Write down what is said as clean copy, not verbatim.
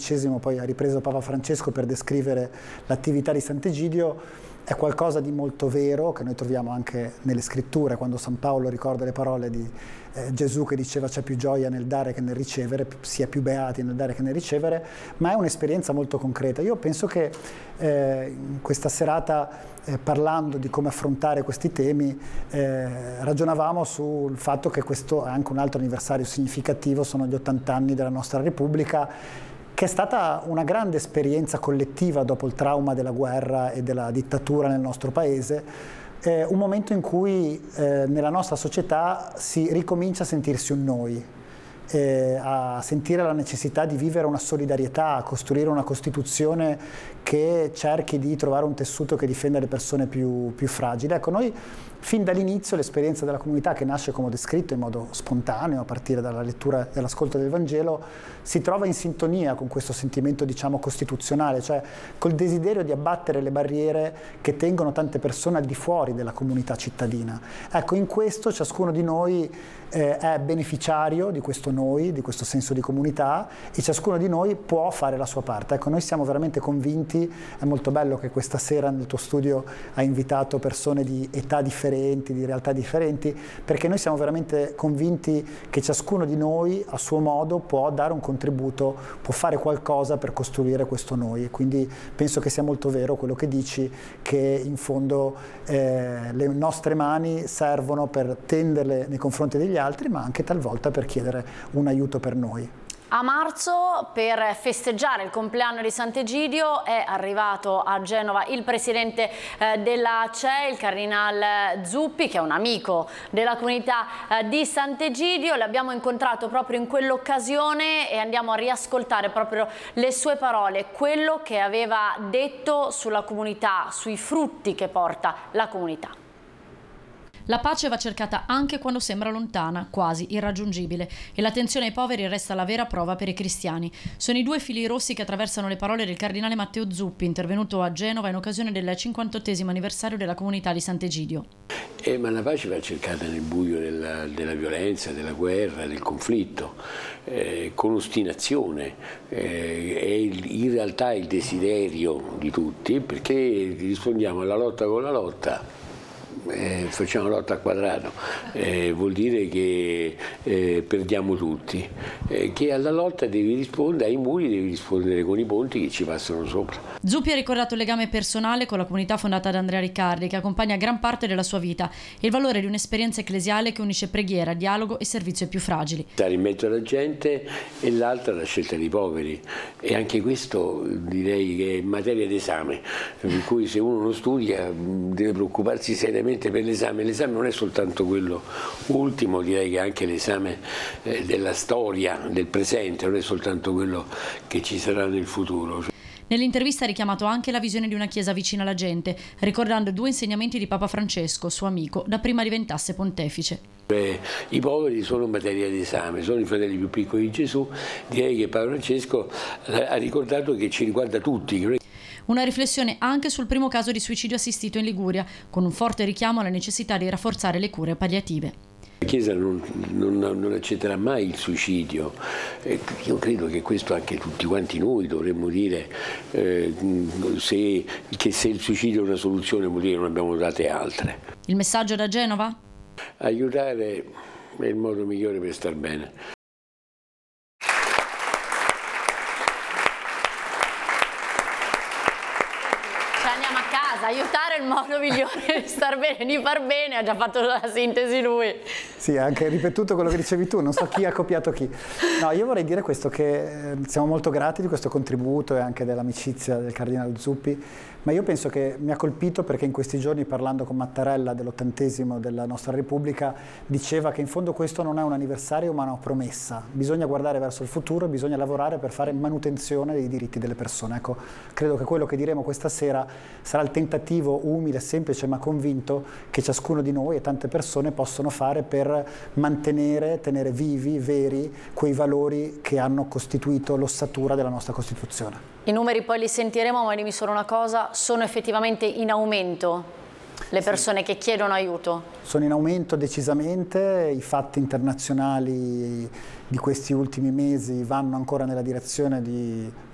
XV poi ha ripreso Papa Francesco per descrivere l'attività di Sant'Egidio, è qualcosa di molto vero che noi troviamo anche nelle scritture, quando San Paolo ricorda le parole di Gesù che diceva c'è più gioia nel dare che nel ricevere, si è più beati nel dare che nel ricevere, ma è un'esperienza molto concreta. Io penso che in questa serata, parlando di come affrontare questi temi, ragionavamo sul fatto che questo è anche un altro anniversario significativo, sono gli 80 anni della nostra Repubblica, che è stata una grande esperienza collettiva dopo il trauma della guerra e della dittatura nel nostro paese, un momento in cui nella nostra società si ricomincia a sentirsi un noi, a sentire la necessità di vivere una solidarietà, a costruire una Costituzione che cerchi di trovare un tessuto che difenda le persone più fragili. Ecco, noi fin dall'inizio l'esperienza della comunità, che nasce, come ho descritto, in modo spontaneo a partire dalla lettura e dall'ascolto del Vangelo, si trova in sintonia con questo sentimento, diciamo, costituzionale, cioè col desiderio di abbattere le barriere che tengono tante persone al di fuori della comunità cittadina. Ecco, in questo ciascuno di noi è beneficiario di questo noi, di questo senso di comunità, e ciascuno di noi può fare la sua parte. Ecco, noi siamo veramente convinti, è molto bello che questa sera nel tuo studio hai invitato persone di età differenti, di realtà differenti, perché noi siamo veramente convinti che ciascuno di noi a suo modo può dare un contributo, può fare qualcosa per costruire questo noi, e quindi penso che sia molto vero quello che dici, che in fondo le nostre mani servono per tenderle nei confronti degli altri, ma anche talvolta per chiedere un aiuto per noi. A marzo, per festeggiare il compleanno di Sant'Egidio, è arrivato a Genova il presidente della CEI, il cardinal Zuppi, che è un amico della comunità di Sant'Egidio. L'abbiamo incontrato proprio in quell'occasione e andiamo a riascoltare proprio le sue parole, quello che aveva detto sulla comunità, sui frutti che porta la comunità. La pace va cercata anche quando sembra lontana, quasi irraggiungibile, e l'attenzione ai poveri resta la vera prova per i cristiani. Sono i due fili rossi che attraversano le parole del cardinale Matteo Zuppi, intervenuto a Genova in occasione del 58° anniversario della comunità di Sant'Egidio. Ma la pace va cercata nel buio della violenza, della guerra, del conflitto, con ostinazione. È in realtà il desiderio di tutti, perché rispondiamo alla lotta con la lotta. Facciamo lotta a quadrato, vuol dire che perdiamo tutti, che alla lotta devi rispondere, ai muri devi rispondere con i ponti che ci passano sopra. Zuppi ha ricordato il legame personale con la comunità fondata da Andrea Riccardi, che accompagna gran parte della sua vita, e il valore di un'esperienza ecclesiale che unisce preghiera, dialogo e servizio ai più fragili. Stare in mezzo alla gente, e l'altra la scelta dei poveri, e anche questo direi che è materia d'esame, per cui se uno non studia deve preoccuparsi seriamente per l'esame. L'esame non è soltanto quello ultimo, direi che anche l'esame della storia, del presente, non è soltanto quello che ci sarà nel futuro. Nell'intervista ha richiamato anche la visione di una chiesa vicina alla gente, ricordando 2 insegnamenti di Papa Francesco, suo amico, da prima diventasse pontefice. I poveri sono materia d'esame, sono i fratelli più piccoli di Gesù. Direi che Papa Francesco ha ricordato che ci riguarda tutti. Una riflessione anche sul primo caso di suicidio assistito in Liguria, con un forte richiamo alla necessità di rafforzare le cure palliative. La Chiesa non accetterà mai il suicidio. Io credo che questo anche tutti quanti noi dovremmo dire, che se il suicidio è una soluzione vuol dire che non abbiamo date altre. Il messaggio da Genova? Aiutare è il modo migliore per star bene. Aiutare è il modo migliore di star bene, di far bene, ha già fatto la sintesi lui. Sì, ha anche ripetuto quello che dicevi tu, non so chi ha copiato chi. No, io vorrei dire questo, che siamo molto grati di questo contributo e anche dell'amicizia del cardinale Zuppi, ma io penso che mi ha colpito perché in questi giorni, parlando con Mattarella dell'80° della nostra Repubblica, diceva che in fondo questo non è un anniversario ma una promessa. Bisogna guardare verso il futuro, bisogna lavorare per fare manutenzione dei diritti delle persone. Ecco, credo che quello che diremo questa sera sarà il tentativo umile, semplice ma convinto che ciascuno di noi e tante persone possono fare per mantenere, tenere vivi, veri, quei valori che hanno costituito l'ossatura della nostra Costituzione. I numeri poi li sentiremo, ma dimmi solo una cosa, sono effettivamente in aumento le persone che chiedono aiuto? Sono in aumento decisamente, i fatti internazionali di questi ultimi mesi vanno ancora nella direzione di